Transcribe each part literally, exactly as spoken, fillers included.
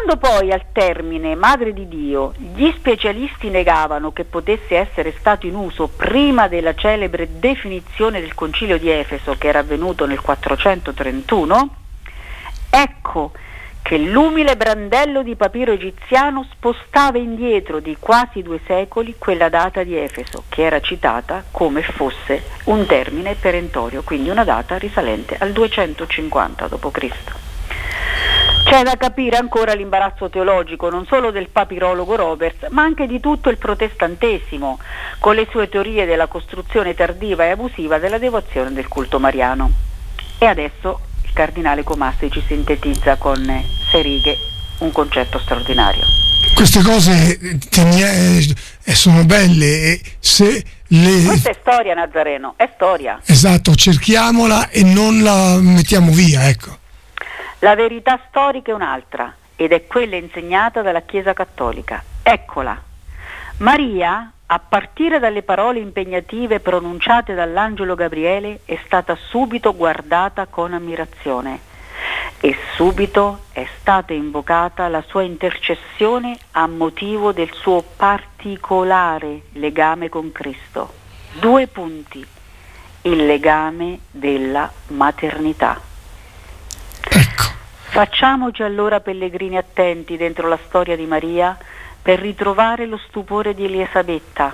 Quando poi al termine Madre di Dio gli specialisti negavano che potesse essere stato in uso prima della celebre definizione del Concilio di Efeso, che era avvenuto nel quattrocentotrentuno, ecco che l'umile brandello di papiro egiziano spostava indietro di quasi due secoli quella data di Efeso, che era citata come fosse un termine perentorio, quindi una data risalente al duecentocinquanta dopo Cristo. C'è da capire ancora l'imbarazzo teologico non solo del papirologo Roberts, ma anche di tutto il protestantesimo, con le sue teorie della costruzione tardiva e abusiva della devozione del culto mariano. E adesso il cardinale Comastri ci sintetizza con sei righe un concetto straordinario. Queste cose tenie, eh, sono belle, e se le... Questa è storia, Nazareno, è storia. Esatto, cerchiamola e non la mettiamo via, ecco. La verità storica è un'altra, ed è quella insegnata dalla Chiesa Cattolica. Eccola. Maria, a partire dalle parole impegnative pronunciate dall'angelo Gabriele, è stata subito guardata con ammirazione e subito è stata invocata la sua intercessione a motivo del suo particolare legame con Cristo. Due punti. Il legame della maternità. Ecco. Facciamoci allora pellegrini attenti dentro la storia di Maria per ritrovare lo stupore di Elisabetta,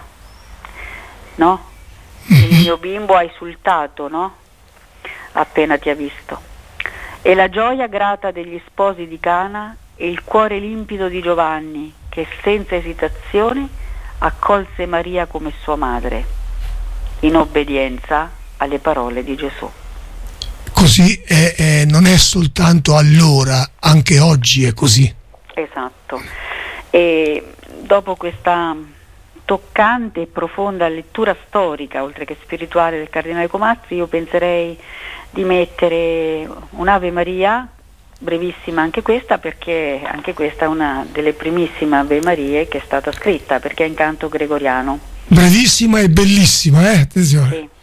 no? Il mio bimbo ha esultato, no? Appena ti ha visto. E la gioia grata degli sposi di Cana e il cuore limpido di Giovanni, che senza esitazione accolse Maria come sua madre, in obbedienza alle parole di Gesù. Così è, è, non è soltanto allora, anche oggi è così. Esatto. E dopo questa toccante e profonda lettura storica, oltre che spirituale, del cardinale Comastri, io penserei di mettere un'Ave Maria, brevissima anche questa, perché anche questa è una delle primissime Ave Marie che è stata scritta, perché è in canto gregoriano. Brevissima e bellissima, eh? Attenzione. Sì.